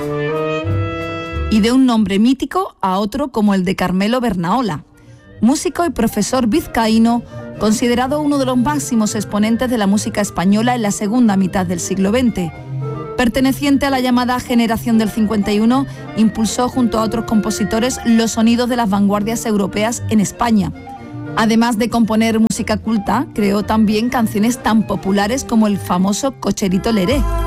Y de un nombre mítico a otro como el de Carmelo Bernaola, músico y profesor vizcaíno, considerado uno de los máximos exponentes de la música española en la segunda mitad del siglo XX. Perteneciente a la llamada generación del 51, impulsó junto a otros compositores los sonidos de las vanguardias europeas en España. Además de componer música culta, creó también canciones tan populares como el famoso Cocherito Leré.